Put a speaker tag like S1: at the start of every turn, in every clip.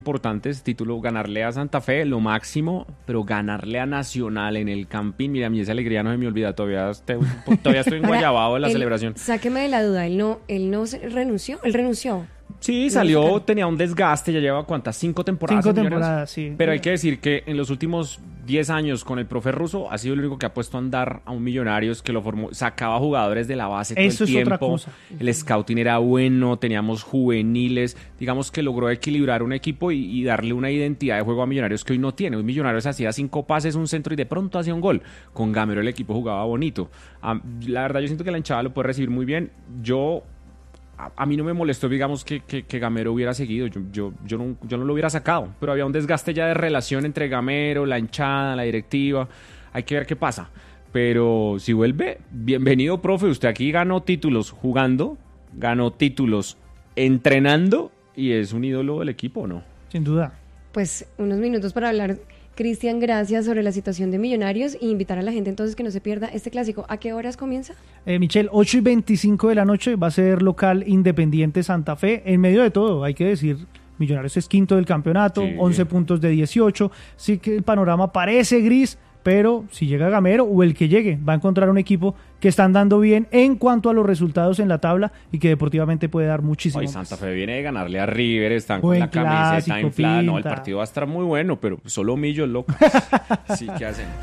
S1: importantes, título, ganarle a Santa Fe, lo máximo, pero ganarle a Nacional en el Campín, mira, a mí esa alegría no se me olvida, todavía estoy en Guayabao de la celebración.
S2: Sáqueme de la duda, renunció, él renunció.
S1: Sí, salió, tenía un desgaste, ya lleva ¿cuántas? 5 temporadas.
S3: 5 temporadas, sí.
S1: Pero hay que decir que en los últimos 10 años con el profe Russo ha sido el único que ha puesto a andar a un Millonarios que lo formó, sacaba jugadores de la base todo
S3: Eso
S1: el tiempo.
S3: Otra cosa.
S1: El scouting era bueno, teníamos juveniles, digamos que logró equilibrar un equipo y darle una identidad de juego a Millonarios que hoy no tiene. Hoy Millonarios hacía 5 pases, un centro y de pronto hacía un gol. Con Gamero el equipo jugaba bonito. La verdad yo siento que la hinchada lo puede recibir muy bien. A mí no me molestó, digamos, que Gamero hubiera seguido. Yo no lo hubiera sacado. Pero había un desgaste ya de relación entre Gamero, la hinchada, la directiva. Hay que ver qué pasa. Pero si vuelve, bienvenido, profe. Usted aquí ganó títulos jugando, ganó títulos entrenando y es un ídolo del equipo, ¿no?
S3: Sin duda.
S2: Pues unos minutos para hablar, Cristian, gracias, sobre la situación de Millonarios y invitar a la gente entonces que no se pierda este clásico. ¿A qué horas comienza?
S3: Michelle, 8:25 de la noche va a ser local Independiente Santa Fe. En medio de todo, hay que decir, Millonarios es quinto del campeonato, sí. 11 puntos de 18. Sí que el panorama parece gris, pero si llega Gamero o el que llegue, va a encontrar un equipo que está andando bien en cuanto a los resultados en la tabla y que deportivamente puede dar muchísimo más.
S1: Santa Fe viene de ganarle a River, están
S3: buen
S1: con la camiseta
S3: clásico,
S1: inflada.
S3: pinta.
S1: No, el partido va a estar muy bueno, pero solo Millo es loco. Sí, ¿qué hacemos?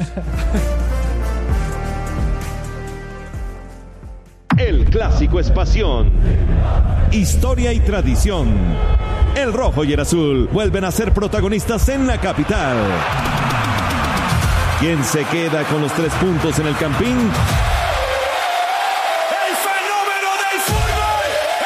S4: El clásico es pasión, historia y tradición. El rojo y el azul vuelven a ser protagonistas en la capital. ¿Quién se queda con los 3 puntos en el Campín?
S5: ¡El fenómeno del fútbol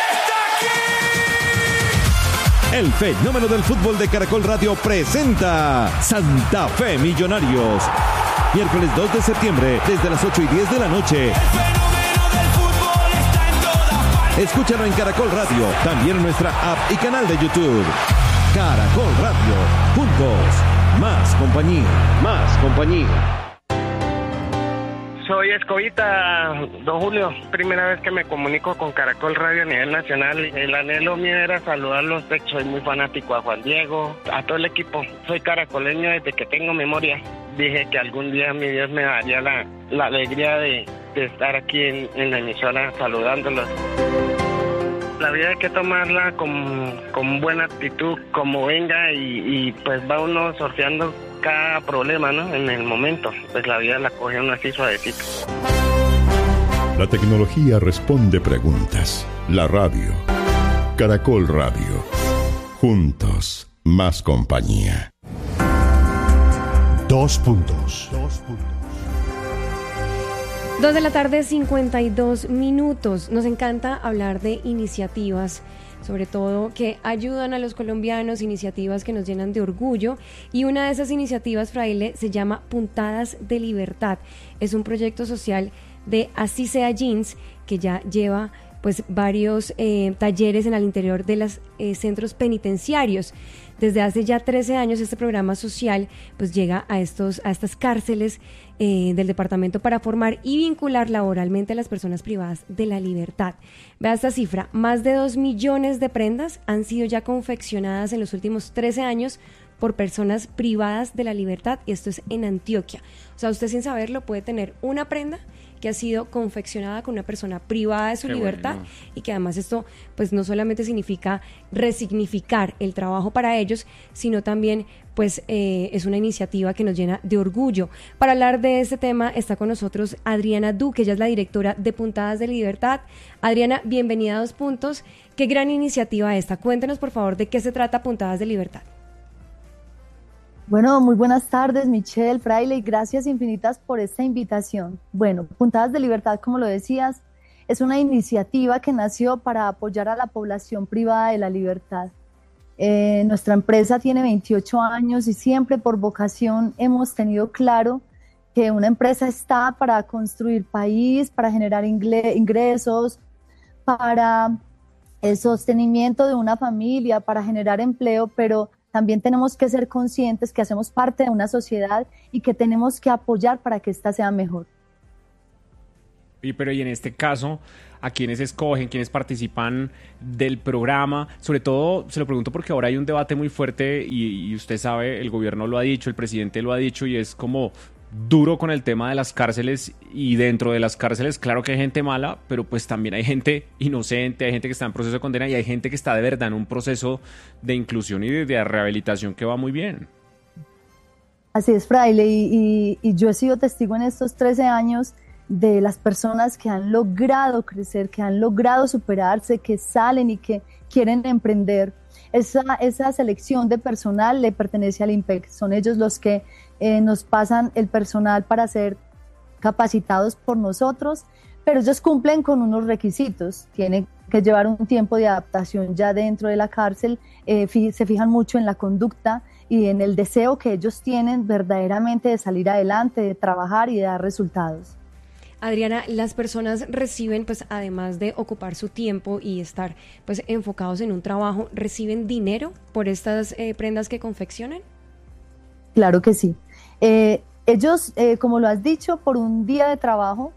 S5: está aquí!
S4: El fenómeno del fútbol de Caracol Radio presenta Santa Fe Millonarios. Miércoles 2 de septiembre, desde las 8:10 de la noche.
S5: El fenómeno del fútbol está en todas partes.
S4: Escúchalo en Caracol Radio, también en nuestra app y canal de YouTube. Caracol Radio, juntos. Más compañía, más compañía.
S6: Soy Escobita, don Julio. Primera vez que me comunico con Caracol Radio a nivel nacional. El anhelo mío era saludarlos. Soy muy fanático a Juan Diego, a todo el equipo. Soy caracoleño desde que tengo memoria. Dije que algún día mi Dios me daría la alegría de estar aquí en la emisora saludándolos. La vida hay que tomarla con buena actitud, como venga, y pues va uno sorteando cada problema, ¿no? En el momento, pues la vida la coge uno así suavecito.
S7: La tecnología responde preguntas. La radio. Caracol Radio. Juntos, más compañía.
S8: 2 puntos.
S2: 2 de la tarde, 52 minutos. Nos encanta hablar de iniciativas, sobre todo que ayudan a los colombianos, iniciativas que nos llenan de orgullo. Y una de esas iniciativas, Fraile, se llama Puntadas de Libertad. Es un proyecto social de Así Sea Jeans, que ya lleva pues varios talleres en el interior de los centros penitenciarios. Desde hace ya 13 años este programa social pues llega a estas cárceles del departamento para formar y vincular laboralmente a las personas privadas de la libertad. Vea esta cifra, más de 2 millones de prendas han sido ya confeccionadas en los últimos 13 años por personas privadas de la libertad, y esto es en Antioquia. O sea, usted sin saberlo puede tener una prenda que ha sido confeccionada con una persona privada de su libertad, bueno. Y que además esto pues no solamente significa resignificar el trabajo para ellos, sino también pues es una iniciativa que nos llena de orgullo. Para hablar de este tema está con nosotros Adriana Duque, ella es la directora de Puntadas de Libertad. Adriana, bienvenida a 2 Puntos. Qué gran iniciativa esta. Cuéntenos por favor de qué se trata Puntadas de Libertad.
S9: Bueno, muy buenas tardes, Michelle, Fraile, y gracias infinitas por esta invitación. Bueno, Puntadas de Libertad, como lo decías, es una iniciativa que nació para apoyar a la población privada de la libertad. Nuestra empresa tiene 28 años y siempre por vocación hemos tenido claro que una empresa está para construir país, para generar ingresos, para el sostenimiento de una familia, para generar empleo, pero también tenemos que ser conscientes que hacemos parte de una sociedad y que tenemos que apoyar para que ésta sea mejor.
S1: Pero y en este caso, ¿a quiénes escogen, quiénes participan del programa? Sobre todo, se lo pregunto porque ahora hay un debate muy fuerte y usted sabe, el gobierno lo ha dicho, el presidente lo ha dicho y es como duro con el tema de las cárceles, y dentro de las cárceles claro que hay gente mala, pero pues también hay gente inocente, hay gente que está en proceso de condena y hay gente que está de verdad en un proceso de inclusión y de rehabilitación que va muy bien.
S9: Así es, Fraile, y yo he sido testigo en estos 13 años de las personas que han logrado crecer, que han logrado superarse, que salen y que quieren emprender. Esa selección de personal le pertenece al IMPEC, son ellos los que nos pasan el personal para ser capacitados por nosotros, pero ellos cumplen con unos requisitos, tienen que llevar un tiempo de adaptación ya dentro de la cárcel, se fijan mucho en la conducta y en el deseo que ellos tienen verdaderamente de salir adelante, de trabajar y de dar resultados.
S2: Adriana, las personas reciben, pues además de ocupar su tiempo y estar pues enfocados en un trabajo, ¿reciben dinero por estas prendas que confeccionan?
S9: Claro que sí. Ellos, como lo has dicho, por un día de trabajo,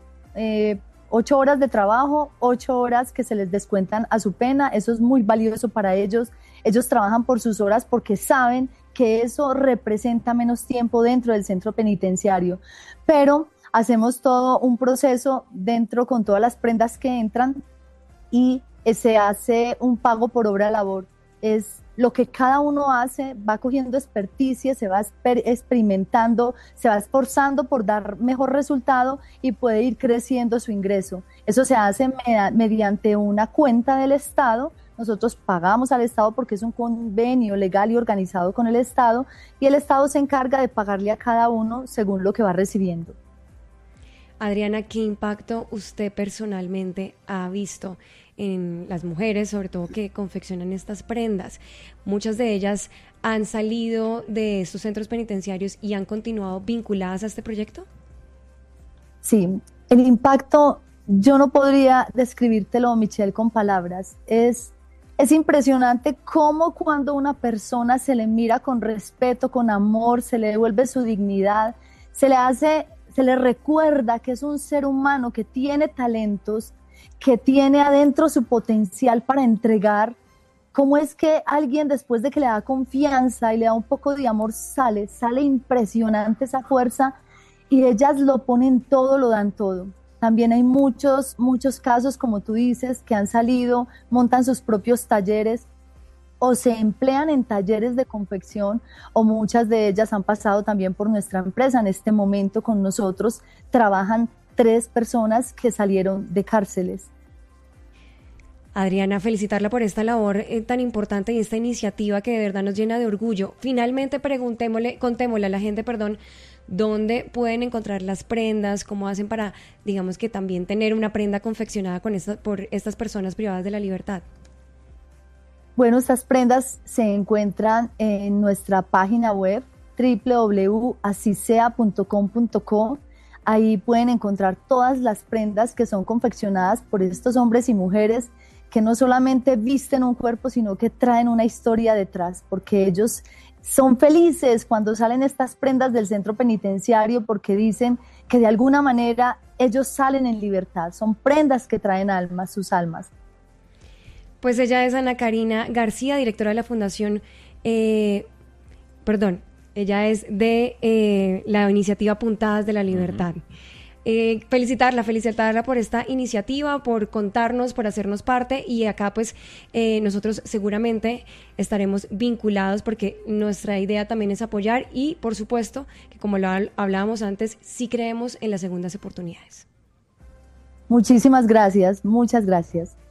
S9: 8 horas de trabajo, 8 horas que se les descuentan a su pena, eso es muy valioso para ellos. Ellos trabajan por sus horas porque saben que eso representa menos tiempo dentro del centro penitenciario, pero hacemos todo un proceso dentro con todas las prendas que entran y se hace un pago por obra labor. Es lo que cada uno hace, va cogiendo experticia, se va experimentando, se va esforzando por dar mejor resultado y puede ir creciendo su ingreso. Eso se hace mediante una cuenta del Estado. Nosotros pagamos al Estado porque es un convenio legal y organizado con el Estado, y el Estado se encarga de pagarle a cada uno según lo que va recibiendo.
S2: Adriana, ¿qué impacto usted personalmente ha visto en las mujeres, sobre todo que confeccionan estas prendas? Muchas de ellas han salido de estos centros penitenciarios y han continuado vinculadas a este proyecto.
S9: Sí, el impacto yo no podría describírtelo, Michelle, con palabras. Es impresionante cómo cuando una persona se le mira con respeto, con amor, se le devuelve su dignidad, se le recuerda que es un ser humano que tiene talentos, que tiene adentro su potencial para entregar. ¿Cómo es que alguien, después de que le da confianza y le da un poco de amor, sale impresionante esa fuerza, y ellas lo ponen todo, lo dan todo? También hay muchos casos, como tú dices, que han salido, montan sus propios talleres o se emplean en talleres de confección, o muchas de ellas han pasado también por nuestra empresa. En este momento con nosotros trabajan 3 personas que salieron de cárceles.
S2: Adriana, felicitarla por esta labor tan importante y esta iniciativa que de verdad nos llena de orgullo. Finalmente, contémosle a la gente, dónde pueden encontrar las prendas, cómo hacen para, digamos, que también tener una prenda confeccionada por estas personas privadas de la libertad.
S9: Bueno, estas prendas se encuentran en nuestra página web www.asisea.com.co. Ahí pueden encontrar todas las prendas que son confeccionadas por estos hombres y mujeres que no solamente visten un cuerpo, sino que traen una historia detrás, porque ellos son felices cuando salen estas prendas del centro penitenciario, porque dicen que de alguna manera ellos salen en libertad. Son prendas que traen almas, sus almas.
S2: Pues ella es Ana Karina García, directora de la Fundación, ella es de la iniciativa Puntadas de la Libertad. Felicitarla por esta iniciativa, por contarnos, por hacernos parte, y acá pues nosotros seguramente estaremos vinculados porque nuestra idea también es apoyar y por supuesto que, como lo hablábamos antes, sí creemos en las segundas oportunidades.
S9: Muchísimas gracias, muchas gracias.